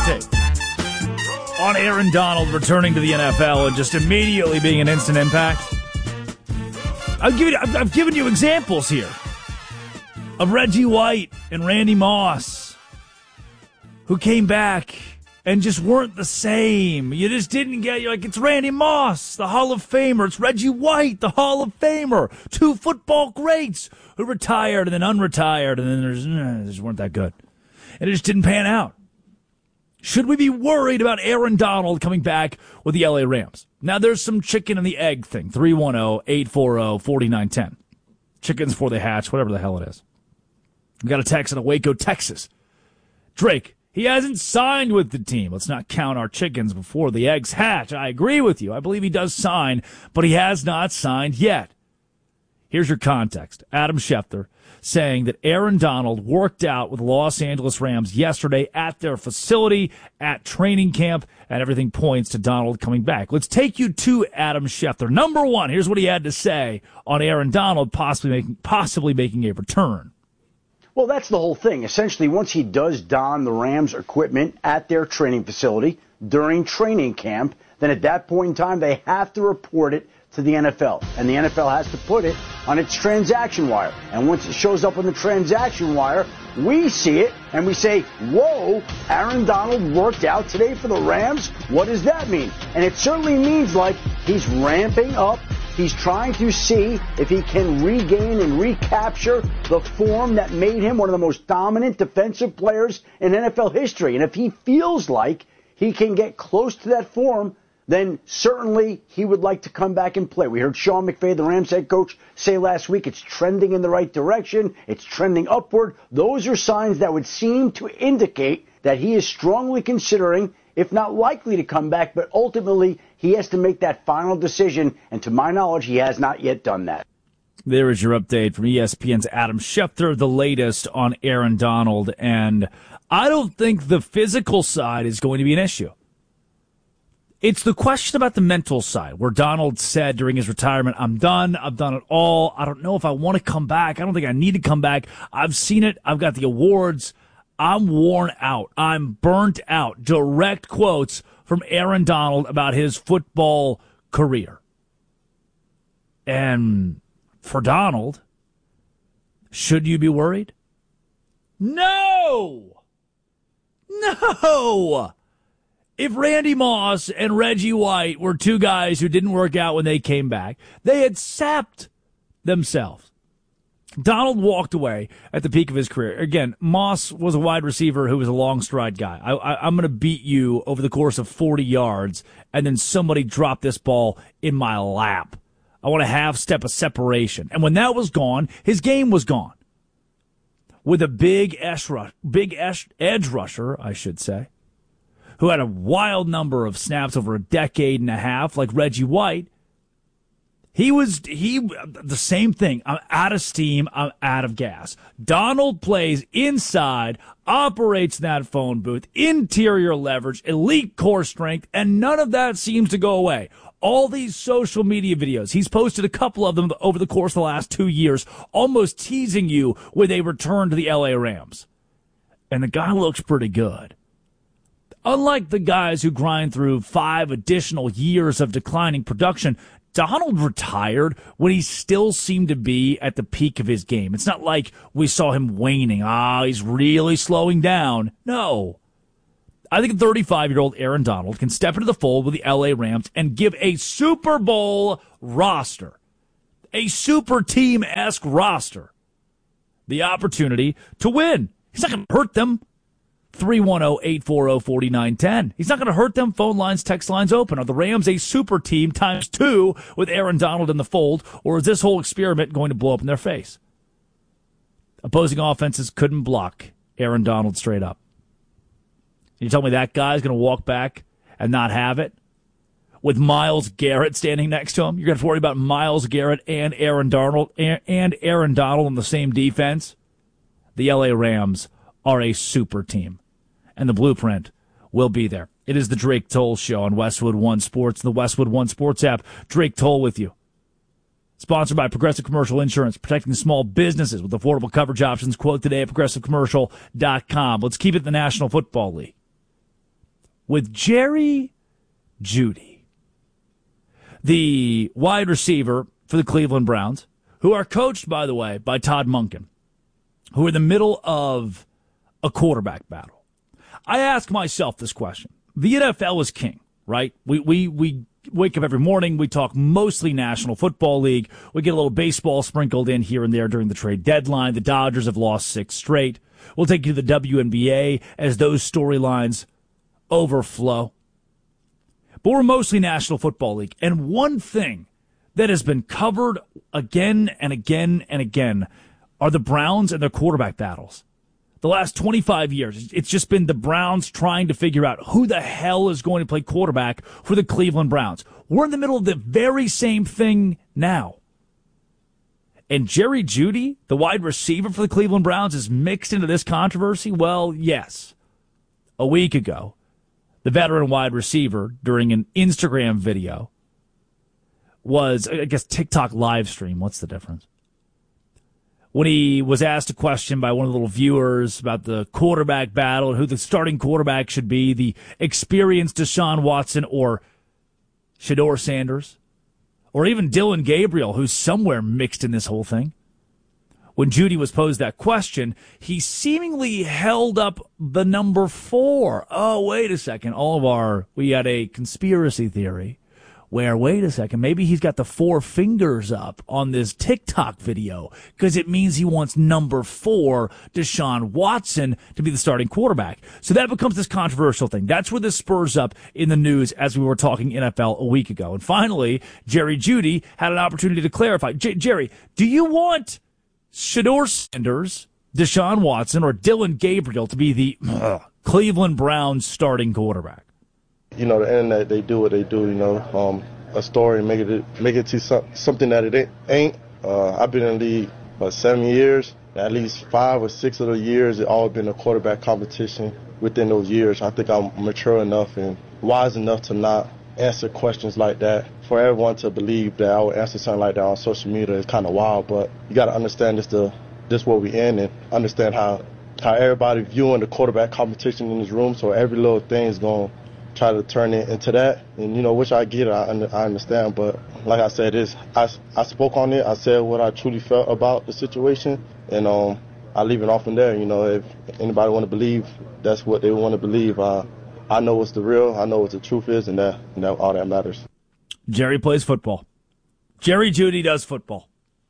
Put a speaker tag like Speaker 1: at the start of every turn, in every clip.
Speaker 1: take on Aaron Donald returning to the NFL and just immediately being an instant impact? I've given you examples here of Reggie White and Randy Moss who came back and just weren't the same. You just didn't get, you're like, it's Randy Moss, the Hall of Famer. It's Reggie White, the Hall of Famer. Two football greats who retired and then unretired, and then they just weren't that good. And it just didn't pan out. Should we be worried about Aaron Donald coming back with the LA Rams? Now, there's some chicken and the egg thing. 310-840-4910. Chickens before they hatch, whatever the hell it is. We got a text out of Waco, Texas. Drake, he hasn't signed with the team. Let's not count our chickens before the eggs hatch. I agree with you. I believe he does sign, but he has not signed yet. Here's your context. Adam Schefter saying that Aaron Donald worked out with the Los Angeles Rams yesterday at their facility, at training camp, and everything points to Donald coming back. Let's take you to Adam Schefter. Number one, here's what he had to say on Aaron Donald possibly making a return.
Speaker 2: Well, that's the whole thing. Essentially, once he does don the Rams equipment at their training facility during training camp, then at that point in time, they have to report it to the NFL. And the NFL has to put it on its transaction wire. And once it shows up on the transaction wire, we see it and we say, whoa, Aaron Donald worked out today for the Rams? What does that mean? And it certainly means like he's ramping up. He's trying to see if he can regain and recapture the form that made him one of the most dominant defensive players in NFL history. And if he feels like he can get close to that form, then certainly he would like to come back and play. We heard Sean McVay, the Rams head coach, say last week it's trending in the right direction. It's trending upward. Those are signs that would seem to indicate that he is strongly considering, if not likely to come back, but ultimately he has to make that final decision. And to my knowledge, he has not yet done that.
Speaker 1: There is your update from ESPN's Adam Schefter, the latest on Aaron Donald. And I don't think the physical side is going to be an issue. It's the question about the mental side, where Donald said during his retirement, I'm done. I've done it all. I don't know if I want to come back. I don't think I need to come back. I've seen it. I've got the awards. I'm worn out. I'm burnt out. Direct quotes from Aaron Donald about his football career. And for Donald, should you be worried? No! No! If Randy Moss and Reggie White were two guys who didn't work out when they came back, they had sapped themselves. Donald walked away at the peak of his career. Again, Moss was a wide receiver who was a long stride guy. I'm going to beat you over the course of 40 yards, and then somebody dropped this ball in my lap. I want a half step of separation. And when that was gone, his game was gone. With a big edge rusher, I should say, who had a wild number of snaps over a decade and a half, like Reggie White, he the same thing. I'm out of steam. I'm out of gas. Donald plays inside, operates that phone booth, interior leverage, elite core strength, and none of that seems to go away. All these social media videos, he's posted a couple of them over the course of the last 2 years, almost teasing you with a return to the LA Rams. And the guy looks pretty good. Unlike the guys who grind through 5 additional years of declining production, Donald retired when he still seemed to be at the peak of his game. It's not like we saw him waning. He's really slowing down. No. I think a 35-year-old Aaron Donald can step into the fold with the LA Rams and give a Super Bowl roster, a super team-esque roster, the opportunity to win. He's not going to hurt them. 310-840-4910. He's not going to hurt them. Phone lines, text lines open. Are the Rams a super team times 2 with Aaron Donald in the fold, or is this whole experiment going to blow up in their face? Opposing offenses couldn't block Aaron Donald straight up. You tell me that guy's going to walk back and not have it? With Myles Garrett standing next to him? You're going to have to worry about Myles Garrett and Aaron Donald on the same defense? The LA Rams are a super team, and the blueprint will be there. It is the Drake Toll Show on Westwood One Sports, the Westwood One Sports app. Drake Toll with you. Sponsored by Progressive Commercial Insurance, protecting small businesses with affordable coverage options. Quote today at progressivecommercial.com. Let's keep it in the National Football League. with Jerry Jeudy, the wide receiver for the Cleveland Browns, who are coached, by the way, by Todd Monken, who are in the middle of a quarterback battle. I ask myself this question. The NFL is king, right? We wake up every morning. We talk mostly National Football League. We get a little baseball sprinkled in here and there during the trade deadline. The Dodgers have lost 6 straight. We'll take you to the WNBA as those storylines overflow. But we're mostly National Football League. And one thing that has been covered again and again and again are the Browns and their quarterback battles. The last 25 years, it's just been the Browns trying to figure out who the hell is going to play quarterback for the Cleveland Browns. We're in the middle of the very same thing now. And Jerry Jeudy, the wide receiver for the Cleveland Browns, is mixed into this controversy? Well, yes. A week ago, the veteran wide receiver, during an Instagram video, was, I guess, TikTok live stream. What's the difference? When he was asked a question by one of the little viewers about the quarterback battle and who the starting quarterback should be, the experienced Deshaun Watson or Shedeur Sanders, or even Dylan Gabriel, who's somewhere mixed in this whole thing. When Jeudy was posed that question, he seemingly held up the number 4. Oh, wait a second. We had a conspiracy theory where, wait a second, maybe he's got the 4 fingers up on this TikTok video because it means he wants number 4, Deshaun Watson, to be the starting quarterback. So that becomes this controversial thing. That's where this spurs up in the news as we were talking NFL a week ago. And finally, Jerry Jeudy had an opportunity to clarify. Jerry, do you want Shedeur Sanders, Deshaun Watson, or Dylan Gabriel to be the Cleveland Browns starting quarterback?
Speaker 3: You know, the internet, they do what they do, a story, make it to something that it ain't. I've been in the league for 7 years. At least 5 or 6 of the years, it's all been a quarterback competition. Within those years, I think I'm mature enough and wise enough to not answer questions like that. For everyone to believe that I would answer something like that on social media is kind of wild, but you got to understand this what we in, and understand how everybody viewing the quarterback competition in this room, so every little thing is going to try to turn it into that, and which I get, I understand, but like I said, I spoke on it, I said what I truly felt about the situation, and I leave it off from there. If anybody want to believe, that's what they want to believe. I know what's the real, I know what the truth is, and that all that matters.
Speaker 1: Jerry plays football. Jerry Jeudy does football.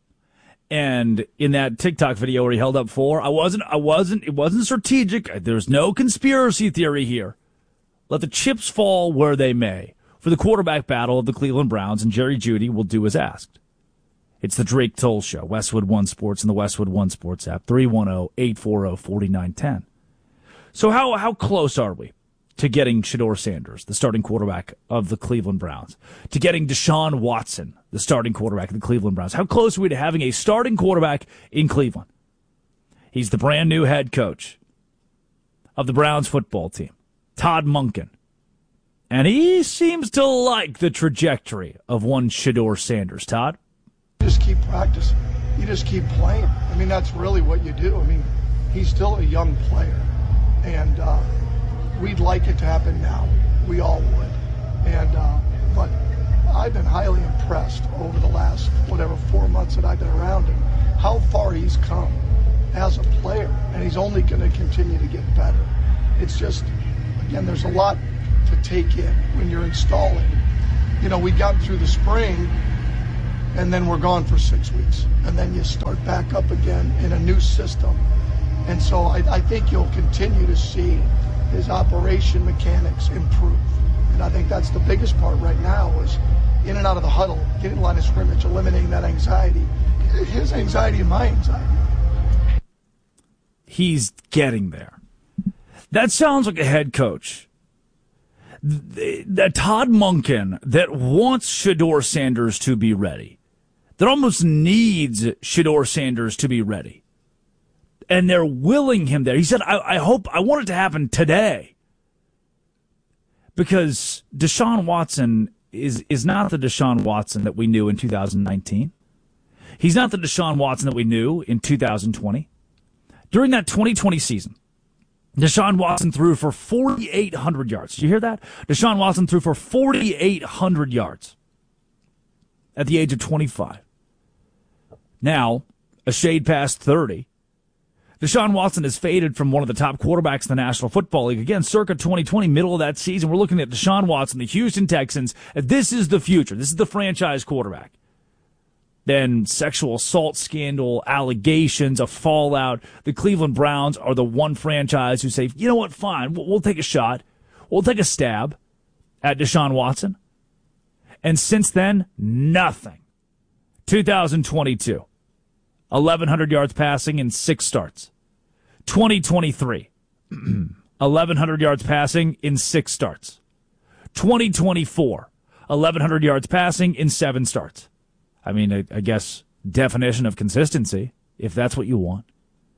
Speaker 1: And in that TikTok video where he held up 4, it wasn't strategic. There's no conspiracy theory here. Let the chips fall where they may for the quarterback battle of the Cleveland Browns, and Jerry Jeudy will do as asked. It's the Drake Toll Show, Westwood One Sports and the Westwood One Sports app, 310-840-4910. So how close are we to getting Shedeur Sanders, the starting quarterback of the Cleveland Browns, to getting Deshaun Watson, the starting quarterback of the Cleveland Browns? How close are we to having a starting quarterback in Cleveland? He's the brand new head coach of the Browns football team, Todd Monken. And he seems to like the trajectory of one Shedeur Sanders. Todd?
Speaker 4: You just keep practicing. You just keep playing. I mean, that's really what you do. I mean, he's still a young player. And we'd like it to happen now. We all would. But I've been highly impressed over the last, 4 months that I've been around him, how far he's come as a player. And he's only going to continue to get better. It's just, again, there's a lot to take in when you're installing. We got through the spring, and then we're gone for 6 weeks. And then you start back up again in a new system. And so I think you'll continue to see his operation mechanics improve. And I think that's the biggest part right now is in and out of the huddle, getting line of scrimmage, eliminating that anxiety. His anxiety and my anxiety.
Speaker 1: He's getting there. That sounds like a head coach. That Todd Monken that wants Shedeur Sanders to be ready. That almost needs Shedeur Sanders to be ready. And they're willing him there. He said, I want it to happen today. Because Deshaun Watson is not the Deshaun Watson that we knew in 2019. He's not the Deshaun Watson that we knew in 2020. During that 2020 season, Deshaun Watson threw for 4,800 yards. Did you hear that? Deshaun Watson threw for 4,800 yards at the age of 25. Now, a shade past 30. Deshaun Watson has faded from one of the top quarterbacks in the National Football League. Again, circa 2020, middle of that season, we're looking at Deshaun Watson, the Houston Texans. This is the future. This is the franchise quarterback. Then sexual assault scandal, allegations, a fallout. The Cleveland Browns are the one franchise who say, you know what, fine, we'll take a shot. We'll take a stab at Deshaun Watson. And since then, nothing. 2022, 1,100 yards passing in 6 starts. 2023, 1,100 yards passing in 6 starts. 2024, 1,100 yards passing in 7 starts. I mean, I guess definition of consistency, if that's what you want.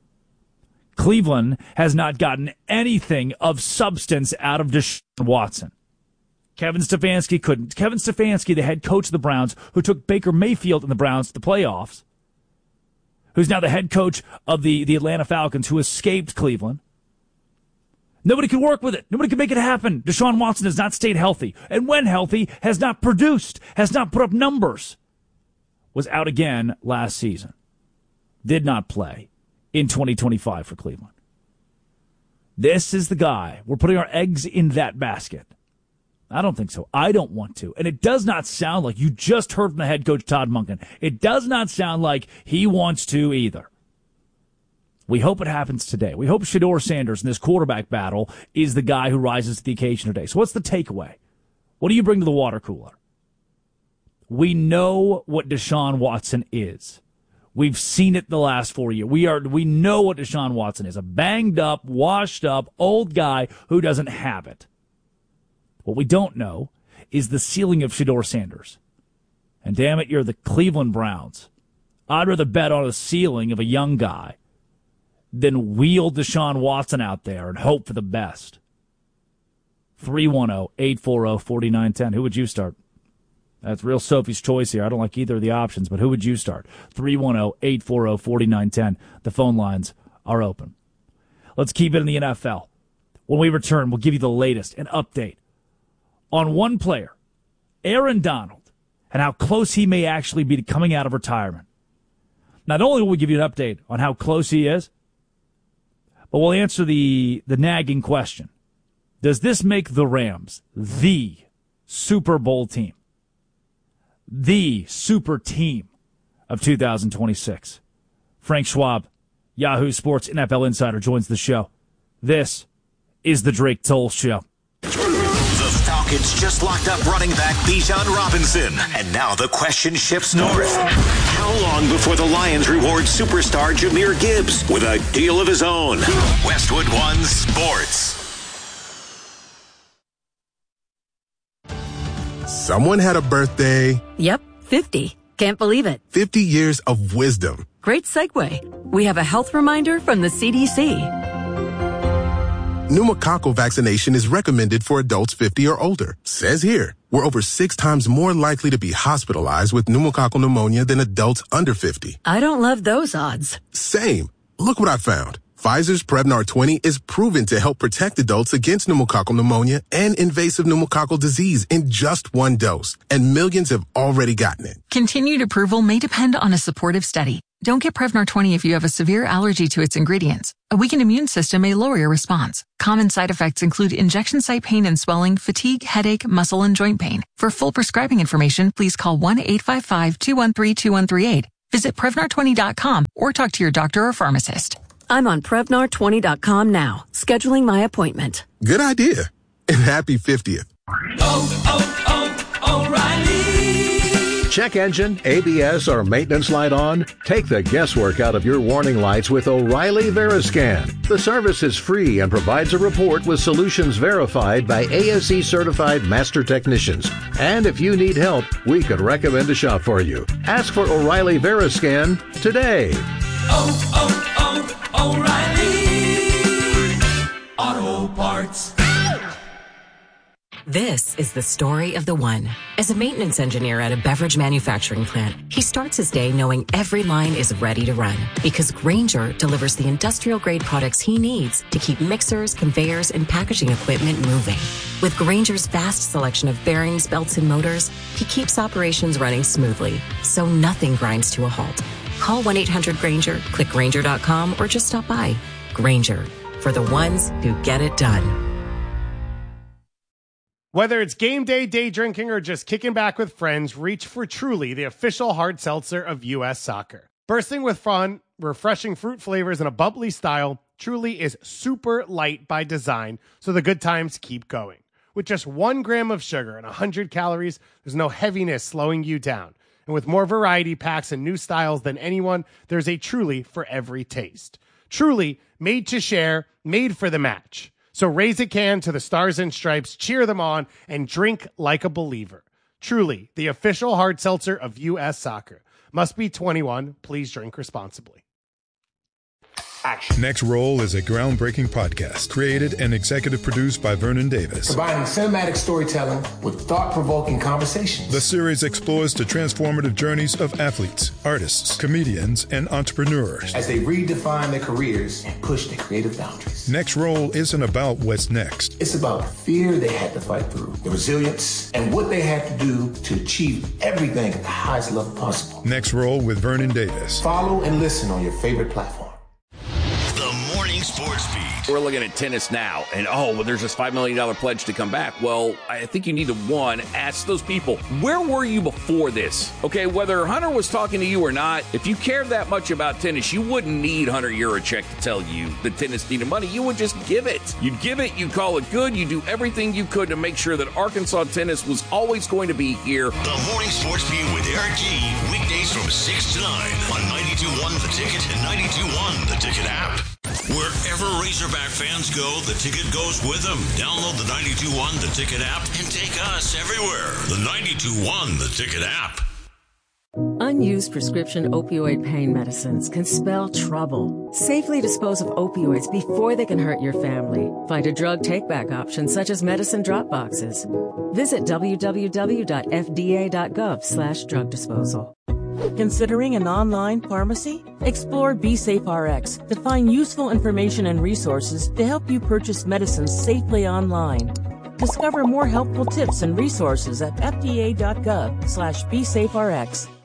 Speaker 1: Cleveland has not gotten anything of substance out of Deshaun Watson. Kevin Stefanski couldn't. Kevin Stefanski, the head coach of the Browns, who took Baker Mayfield and the Browns to the playoffs, who's now the head coach of the Atlanta Falcons, who escaped Cleveland. Nobody could work with it. Nobody could make it happen. Deshaun Watson has not stayed healthy. And when healthy, has not produced, has not put up numbers. Was out again last season. Did not play in 2025 for Cleveland. This is the guy. We're putting our eggs in that basket. I don't think so. I don't want to. And it does not sound like, you just heard from the head coach, Todd Monken, it does not sound like he wants to either. We hope it happens today. We hope Shedeur Sanders in this quarterback battle is the guy who rises to the occasion today. So what's the takeaway? What do you bring to the water cooler? We know what Deshaun Watson is. We've seen it the last 4 years. We know what Deshaun Watson is. A banged up, washed up, old guy who doesn't have it. What we don't know is the ceiling of Shedeur Sanders. And damn it, you're the Cleveland Browns. I'd rather bet on the ceiling of a young guy than wheel Deshaun Watson out there and hope for the best. 310-840-4910. Who would you start? That's real Sophie's choice here. I don't like either of the options, but who would you start? 310-840-4910. The phone lines are open. Let's keep it in the NFL. When we return, we'll give you the latest, an update on one player, Aaron Donald, and how close he may actually be to coming out of retirement. Not only will we give you an update on how close he is, but we'll answer the nagging question. Does this make the Rams the Super Bowl team? The super team of 2026. Frank Schwab, Yahoo Sports NFL Insider, joins the show. This is the Drake Toll Show.
Speaker 5: The Falcons just locked up running back Bijan Robinson. And now the question shifts north. How long before the Lions reward superstar Jahmyr Gibbs with a deal of his own? Westwood One Sports.
Speaker 6: Someone had a birthday.
Speaker 7: Yep, 50. Can't believe it.
Speaker 6: 50 years of wisdom.
Speaker 7: Great segue. We have a health reminder from the CDC.
Speaker 6: Pneumococcal vaccination is recommended for adults 50 or older. Says here, we're over 6 times more likely to be hospitalized with pneumococcal pneumonia than adults under 50.
Speaker 7: I don't love those odds.
Speaker 6: Same. Look what I found. Pfizer's Prevnar 20 is proven to help protect adults against pneumococcal pneumonia and invasive pneumococcal disease in just 1 dose, and millions have already gotten it.
Speaker 8: Continued approval may depend on a supportive study. Don't get Prevnar 20 if you have a severe allergy to its ingredients. A weakened immune system may lower your response. Common side effects include injection site pain and swelling, fatigue, headache, muscle, and joint pain. For full prescribing information, please call 1-855-213-2138. Visit Prevnar20.com or talk to your doctor or pharmacist.
Speaker 7: I'm on Prevnar20.com now, scheduling my appointment.
Speaker 6: Good idea. And happy 50th.
Speaker 9: O'Reilly. Check engine, ABS, or maintenance light on? Take the guesswork out of your warning lights with O'Reilly Veriscan. The service is free and provides a report with solutions verified by ASE certified master technicians. And if you need help, we could recommend a shop for you. Ask for O'Reilly Veriscan today.
Speaker 10: O'Reilly Auto Parts.
Speaker 7: This is the story of the one. As a maintenance engineer at a beverage manufacturing plant, he starts his day knowing every line is ready to run because Grainger delivers the industrial-grade products he needs to keep mixers, conveyors, and packaging equipment moving. With Grainger's vast selection of bearings, belts, and motors, he keeps operations running smoothly, so nothing grinds to a halt. Call 1-800-GRAINGER, click Grainger.com, or just stop by. Grainger, for the ones who get it done.
Speaker 10: Whether it's game day, day drinking, or just kicking back with friends, reach for Truly, the official hard seltzer of U.S. Soccer. Bursting with fun, refreshing fruit flavors, and a bubbly style, Truly is super light by design, so the good times keep going. With just 1 gram of sugar and 100 calories, there's no heaviness slowing you down. And with more variety packs and new styles than anyone, there's a Truly for every taste. Truly, made to share, made for the match. So raise a can to the Stars and Stripes, cheer them on, and drink like a believer. Truly, the official hard seltzer of U.S. Soccer. Must be 21. Please drink responsibly.
Speaker 11: Action. Next Roll is a groundbreaking podcast created and executive produced by Vernon Davis.
Speaker 12: Combining cinematic storytelling with thought-provoking conversations.
Speaker 11: The series explores the transformative journeys of athletes, artists, comedians, and entrepreneurs
Speaker 12: as they redefine their careers and push their creative boundaries.
Speaker 11: Next Roll isn't about what's next.
Speaker 12: It's about the fear they had to fight through, the resilience, and what they had to do to achieve everything at the highest level possible.
Speaker 11: Next Roll with Vernon Davis.
Speaker 12: Follow and listen on your favorite platform.
Speaker 13: Sports Beat. We're looking at tennis now, and there's this $5 million pledge to come back. Well, I think you need to, one, ask those people, where were you before this? Okay, whether Hunter was talking to you or not, if you cared that much about tennis, you wouldn't need Hunter Yurachek to tell you that tennis needed money. You would just give it. You'd give it, you'd call it good, you'd do everything you could to make sure that Arkansas tennis was always going to be here.
Speaker 5: The Morning Sports Beat with Eric G. Weekdays from 6 to 9 on 92.1 The Ticket and 92.1 The Ticket app. Wherever Razorback fans go, The Ticket goes with them. Download the 92.1 The Ticket app and take us everywhere. The 92.1 The Ticket app.
Speaker 14: Unused prescription opioid pain medicines can spell trouble. Safely dispose of opioids before they can hurt your family. Find a drug take-back option such as medicine drop boxes. Visit www.fda.gov/drug disposal.
Speaker 15: Considering an online pharmacy? Explore BeSafeRx to find useful information and resources to help you purchase medicines safely online. Discover more helpful tips and resources at fda.gov/BeSafeRx.